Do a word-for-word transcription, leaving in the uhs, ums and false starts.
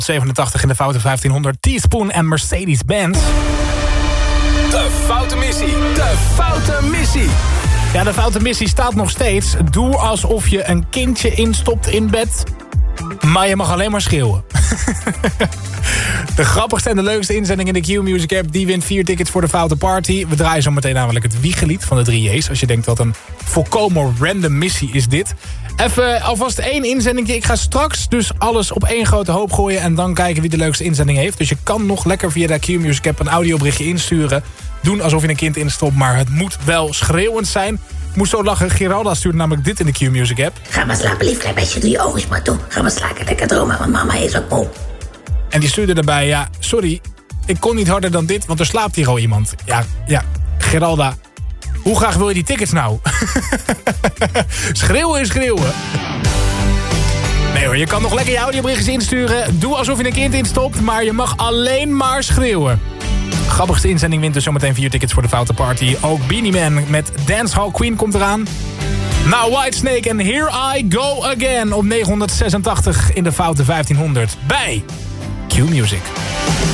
zevenentachtig in de Foute vijftienhonderd. Teaspoon en Mercedes-Benz. De Foute Missie. De Foute Missie. Ja, de Foute Missie staat nog steeds. Doe alsof je een kindje instopt in bed. Maar je mag alleen maar schreeuwen. De grappigste en de leukste inzending in de Q-Music app... die wint vier tickets voor de Foute Party. We draaien zo meteen namelijk het wiegelied van de drie J's. Als je denkt wat een volkomen random missie is dit. Even alvast één inzending. Ik ga straks dus alles op één grote hoop gooien... en dan kijken wie de leukste inzending heeft. Dus je kan nog lekker via de Q-Music app een audioberichtje insturen. Doen alsof je een kind instopt, maar het moet wel schreeuwend zijn. Ik moest zo lachen. Geralda stuurde namelijk dit in de Q-Music app. Ga maar slapen, lief klein meisje. Doe je ogen maar toe. Ga maar slapen, lekker dromen, want mama is ook moe. En die stuurde erbij, ja, sorry, ik kon niet harder dan dit, want er slaapt hier al iemand. Ja, ja, Geralda, hoe graag wil je die tickets nou? Schreeuwen is schreeuwen. Nee hoor, je kan nog lekker je audioberichtjes insturen. Doe alsof je een kind instopt, maar je mag alleen maar schreeuwen. Grappigste inzending wint dus zometeen vier tickets voor de Foute Party. Ook Beanie Man met Dancehall Queen komt eraan. Nou, Whitesnake en Here I Go Again op negentienhonderdzesentachtig in de Foute vijftienhonderd bij Q-Music.